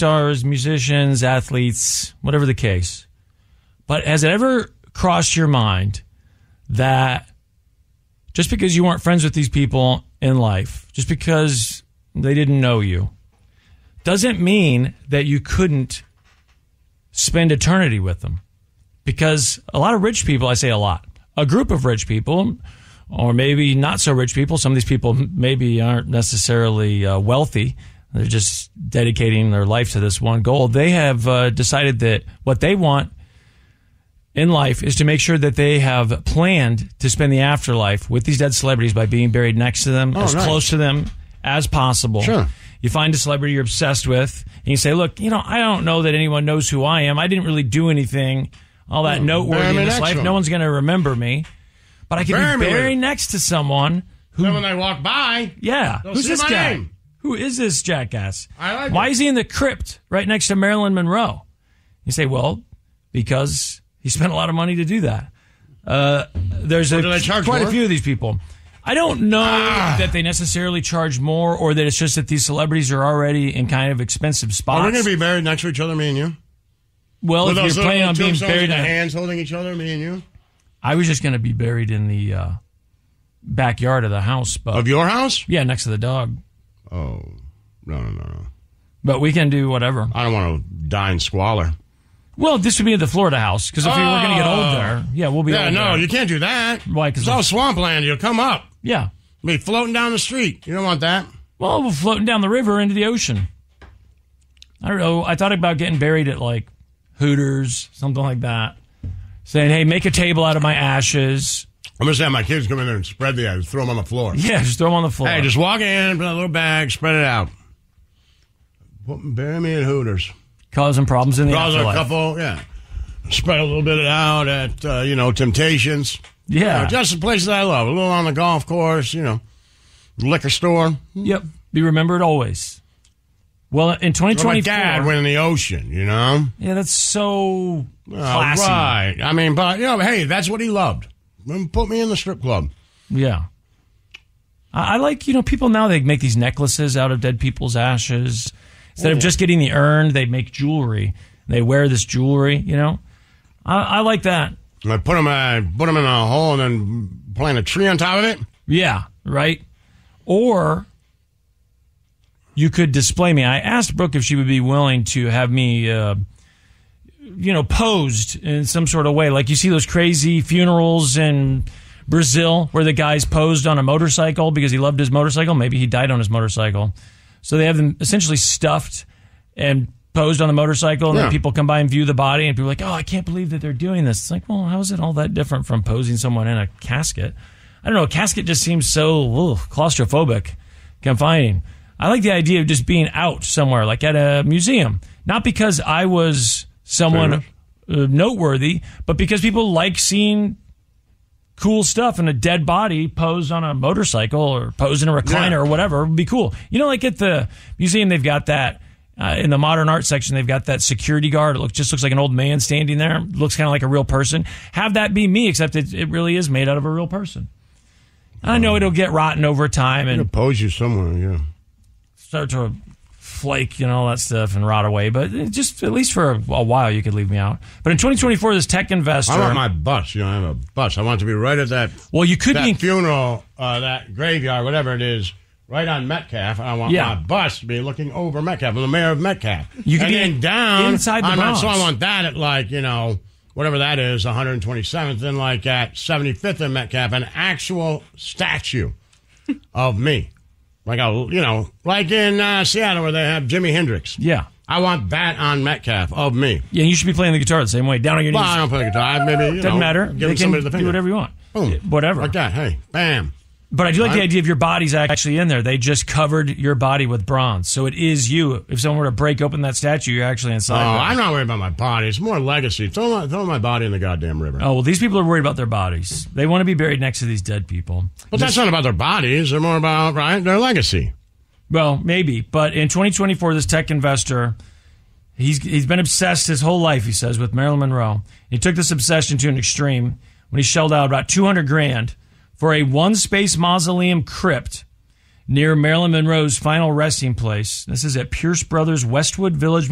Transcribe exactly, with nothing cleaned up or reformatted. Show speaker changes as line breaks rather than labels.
stars, musicians, athletes, whatever the case. But has it ever crossed your mind that just because you weren't friends with these people in life, just because they didn't know you, doesn't mean that you couldn't spend eternity with them? Because a lot of rich people, I say a lot, a group of rich people, or maybe not so rich people, some of these people maybe aren't necessarily uh, wealthy, they're just dedicating their life to this one goal. They have uh, decided that what they want in life is to make sure that they have planned to spend the afterlife with these dead celebrities by being buried next to them, oh, as nice. close to them as possible.
Sure.
You find a celebrity you're obsessed with, and you say, look, you know, I don't know that anyone knows who I am. I didn't really do anything all that oh, noteworthy in this life. One. No one's going to remember me. But I can bury be buried next to someone who...
Then when they walk by,
yeah, who's this guy?
Name.
Who is this jackass?
I like
Why
it.
is he in the crypt right next to Marilyn Monroe? You say, well, because he spent a lot of money to do that. Uh, there's a, quite more? a few of these people. I don't know ah. that they necessarily charge more, or that it's just that these celebrities are already in kind of expensive spots.
Are we going to be buried next to each other, me and you?
Well, With if you're planning on being buried...
in hands holding each other, me and you?
I was just going to be buried in the uh, backyard of the house. But,
of your house?
Yeah, next to the dog.
Oh, no, no, no, no.
But we can do whatever.
I don't want to die in squalor.
Well, this would be at the Florida house, because if oh. we were going to get old there, yeah, we'll be
yeah,
old
no,
there.
you can't do that.
Why?
It's all swampland. You'll come up.
Yeah.
Be floating down the street. You don't want that.
Well, we're floating down the river into the ocean. I don't know. I thought about getting buried at, like, Hooters, something like that. Saying, hey, make a table out of my ashes.
I'm going to have my kids come in there and spread the ashes, throw them on the floor.
Yeah, just throw them on the floor.
Hey, just walk in, put a little bag, spread it out. Put, bury me at Hooters.
Causing problems in the
Cause
afterlife.
a couple, yeah. Spread a little bit out at, uh, you know, Temptations.
Yeah.
You know, just the places I love. A little on the golf course, you know, liquor store.
Yep. Be remembered always. Well, in twenty twenty-four...
My dad went in the ocean, you know?
Yeah, that's so classy.
Uh, right. I mean, but, you know, hey, that's what he loved. Put me in the strip club.
Yeah. I, I like, you know, people now, they make these necklaces out of dead people's ashes. Instead oh. of just getting the urn, they make jewelry. They wear this jewelry, you know? I, I like that.
I put them, uh, put them in a hole and then plant a tree on top of it?
Yeah, right? Or you could display me. I asked Brooke if she would be willing to have me, uh, you know, posed in some sort of way. Like you see those crazy funerals in Brazil where the guy's posed on a motorcycle because he loved his motorcycle. Maybe he died on his motorcycle. So they have them essentially stuffed and posed on the motorcycle, and yeah. then people come by and view the body, and people are like, oh, I can't believe that they're doing this. It's like, well, how is it all that different from posing someone in a casket? I don't know. A casket just seems so ugh, claustrophobic, confining. I like the idea of just being out somewhere, like at a museum. Not because I was someone uh, noteworthy, but because people like seeing cool stuff, and a dead body posed on a motorcycle or posed in a recliner yeah. or whatever would be cool. You know, like at the museum, they've got that. Uh, in the modern art section, they've got that security guard. It looks, just looks like an old man standing there. It looks kind of like a real person. Have that be me, except it, it really is made out of a real person. I know it'll get rotten over time and
pose you somewhere, yeah.
Start to flake, you know, all that stuff and rot away. But it just at least for a, a while, you could leave me out. But in twenty twenty-four, this tech investor.
I want my bus. You know, I have a bus. I want to be right at that.
Well, you could
that
be
funeral, uh, that graveyard, whatever it is. Right on Metcalf, and I want yeah. my bus to be looking over Metcalf. I'm the mayor of Metcalf.
You can
and
be
then down
inside the
I'm
Bronx.
Not, so I want that at like, you know, whatever that is, one hundred twenty-seventh, then like at seventy-fifth in Metcalf, an actual statue of me. Like, a, you know, like in uh, Seattle where they have Jimi Hendrix.
Yeah.
I want that on Metcalf of me.
Yeah, you should be playing the guitar the same way, down on your knees.
Well, I don't play the guitar. I maybe, you
Doesn't
know,
matter.
Give
they
somebody
can
the finger.
do whatever you want.
Boom.
Whatever.
Like that. Hey, bam.
But I do like
right.
the idea of your body's actually in there. They just covered your body with bronze. So it is you. If someone were to break open that statue, you're actually inside.
Oh,
there.
I'm not worried about my body. It's more legacy. Throw my, throw my body in the goddamn river.
Oh, well, these people are worried about their bodies. They want to be buried next to these dead people.
But that's not about their bodies. They're more about, right, their legacy.
Well, maybe. But in twenty twenty-four, this tech investor, he's he's been obsessed his whole life, he says, with Marilyn Monroe. He took this obsession to an extreme when he shelled out about two hundred grand for a one-space mausoleum crypt near Marilyn Monroe's final resting place. This is at Pierce Brothers Westwood Village